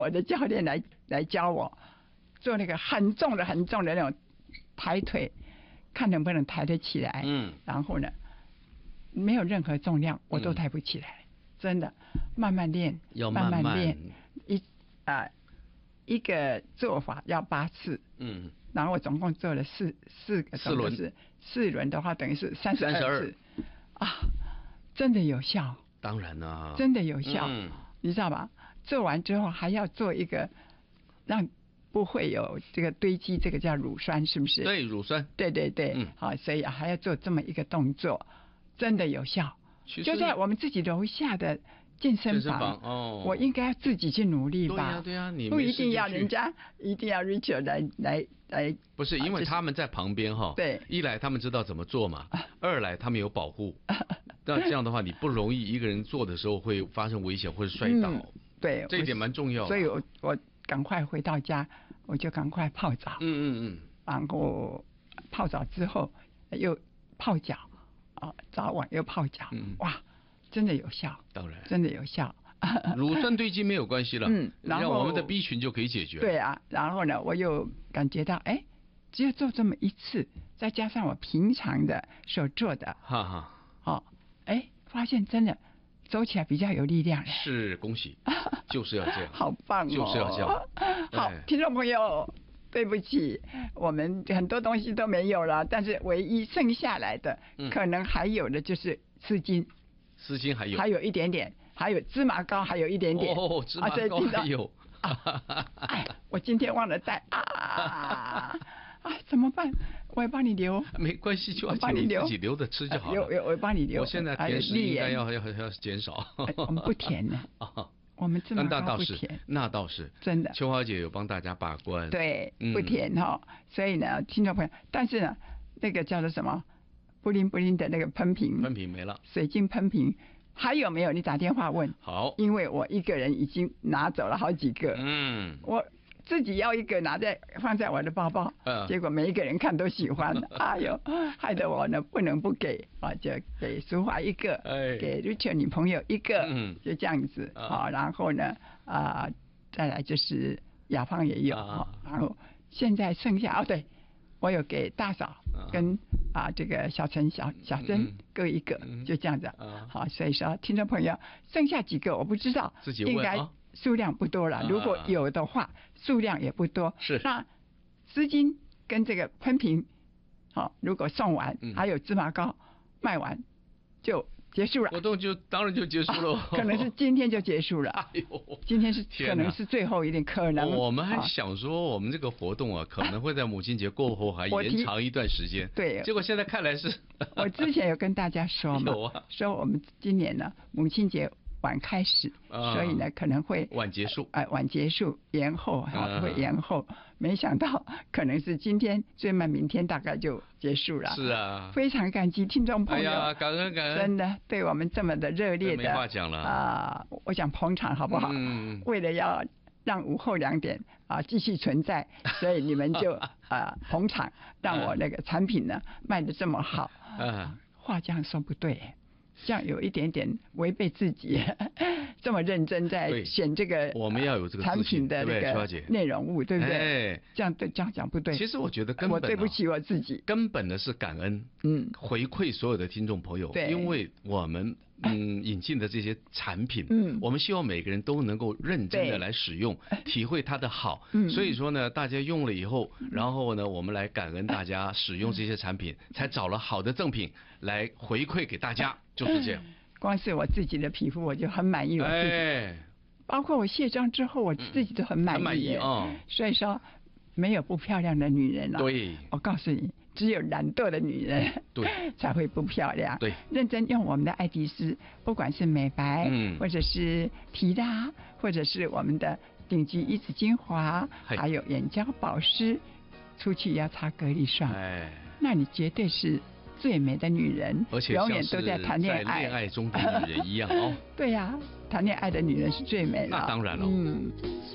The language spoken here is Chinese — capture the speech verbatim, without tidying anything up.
我的教练来来教我做那个很重的很重的那种抬腿，看能不能抬得起来。嗯，然后呢，没有任何重量我都抬不起来，嗯、真的，慢慢练， 要慢慢练，一啊、呃、一个做法要八次。嗯，然后我总共做了四四个， 四轮， 是四轮的话等于是三十二次啊，真的有效。 当然啦、啊， 真的有效。 嗯， 你知道吧？做完之后还要做一个让不会有这个堆积，这个叫乳酸，是不是？ 对，乳酸。 对对对，嗯，好，所以还要做这么一个动作，真的有效。就在我们自己楼下的健身房， 健身房哦， 我应该要自己去努力吧？ 对呀、啊、对呀、啊，你不一定要人家，一定要 Richard 来来来。 不是，因为他们在旁边哈、哦， 对， 一来他们知道怎么做嘛，二来他们有保护。那这样的话，你不容易一个人做的时候会发生危险或者摔倒。嗯、 对， 这一点蛮重要的。 所以我我赶快回到家，我就赶快泡澡。 嗯嗯嗯。 然后泡澡之后又泡脚，啊，早晚又泡脚。嗯。哇，真的有效。 当然。 真的有效。 乳酸堆积没有关系了。嗯。然后我们的 B 群就可以解决。 对啊，然后呢，我又感觉到，哎，只有做这么一次，再加上我平常的所做的， 哈哈。 哦。哎，发现真的走起来比较有力量。 是，恭喜，就是要这样。 好棒哦！ 就是要这样。 好，听众朋友，对不起，我们很多东西都没有了，但是唯一剩下来的，嗯、可能还有的就是丝巾。 丝巾还有， 还有一点点，还有芝麻膏，还有一点点。 哦，芝麻膏还有。 啊、哎，我今天忘了带啊！啊，怎么办？我也帮你留。 没关系，就帮你留，自己留着吃就好了。 留留，我帮你留。 我现在甜食应该要要要减少。 我们不甜的。我们芝麻膏不甜。 那倒是。 真的。 秋华姐有帮大家把关。 对，不甜哈。所以呢，听众朋友，但是呢，那个叫做什么，布灵布灵的那个喷瓶， 喷瓶没了， 水晶喷瓶。还有没有？你打电话问。 好。 因为我一个人已经拿走了好几个。 嗯。 我自己要一个拿在放在我的包包，嗯、结果每一个人看都喜欢，哎呦，害得我呢不能不给啊，就给淑华一个，哎、给 Richard 女朋友一个，嗯、就这样子啊。然后呢啊、呃，再来就是雅芳也有，啊、然后现在剩下哦，对，我有给大嫂跟啊这个小陈、小小珍各一个，嗯、就这样子。啊、好，所以说听众朋友，剩下几个我不知道， 自己问应该数量不多了。如果有的话，数量也不多。 是。 那丝巾跟这个喷瓶，好、哦，如果送完，嗯、还有芝麻膏卖完，就结束了。 活动就当然就结束了、 啊，可能是今天就结束了。哎呦，今天是可能是最后一天，可能。 我们还想说，我们这个活动啊，可能会在母亲节过后还延长一段时间。 对。 结果现在看来是。 我之前有跟大家说嘛， 有啊， 说我们今年呢母亲节晚开始，啊、所以呢可能会晚结束， 哎、呃，晚结束，延后哈、啊，会延后。没想到可能是今天，最慢明天大概就结束了。 是啊， 非常感激听众朋友， 哎呀，感恩感恩， 真的对我们这么的热烈的， 没话讲了啊、呃！我想捧场好不好？嗯，为了要让午后两点啊继续存在，所以你们就啊、呃、捧场，让我那个产品呢卖得这么好。啊，话这样说不对。这样有一点点违背自己，这么认真在选这个我们要有这个产品的那个内容物，对不对？哎，这样对这样讲不对。 其实我觉得根本、啊、 我对不起我自己。 根本的是感恩，嗯，回馈所有的听众朋友，对，因为我们嗯引进的这些产品，嗯，我们希望每个人都能够认真的来使用，体会它的好。嗯，所以说呢，大家用了以后，然后呢，我们来感恩大家使用这些产品，才找了好的赠品来回馈给大家。就是这样， 光是我自己的皮肤我就很满意我自己，哎、包括我卸妆之后我自己都很满意，很满意啊。所以说，没有不漂亮的女人了、啊。 对， 我告诉你，只有懒惰的女人对才会不漂亮。 对， 认真用我们的爱迪丝，不管是美白，嗯，或者是提拉，或者是我们的顶级一指精华，还有眼胶保湿，出去要擦隔离霜，哎，那你绝对是最美的女人， 而且永远都在谈恋爱， 恋爱中的女人一样哦。 对呀、啊，谈恋爱的女人是最美的。 那当然了。嗯。